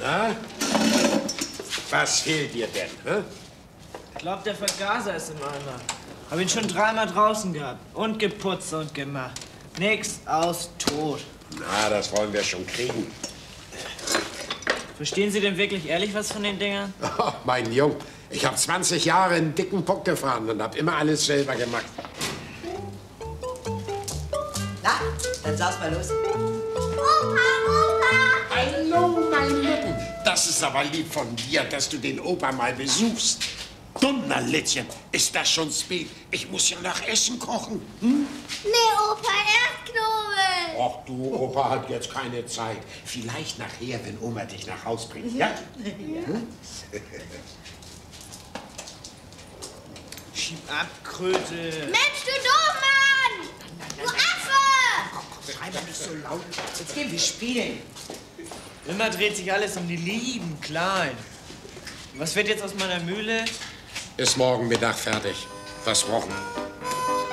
Na? Was fehlt dir denn, hä? Ich glaub, der Vergaser ist im Eimer. Hab ihn schon 3-mal draußen gehabt. Und geputzt und gemacht. Nix aus, tot. Na, das wollen wir schon kriegen. Verstehen Sie denn wirklich ehrlich was von den Dingern? Oh, mein Jung, ich habe 20 Jahre einen dicken Puck gefahren und habe immer alles selber gemacht. Na, dann saß mal los. Opa, Opa! Hallo, mein Lütten. Das ist aber lieb von dir, dass du den Opa mal besuchst. Donnerlittchen, ist das schon spät? Ich muss ja nach Essen kochen. Hm? Nee, Opa, erst Knobel. Ach du, Opa hat jetzt keine Zeit. Vielleicht nachher, wenn Oma dich nach Haus bringt, ja? Hm? Schieb ab, Kröte. Mensch, du Doofmann! Du Affe! Schrei doch nicht so laut. Jetzt gehen wir spielen. Immer dreht sich alles um die lieben Kleinen. Was wird jetzt aus meiner Mühle? Ist morgen Mittag fertig. Versprochen.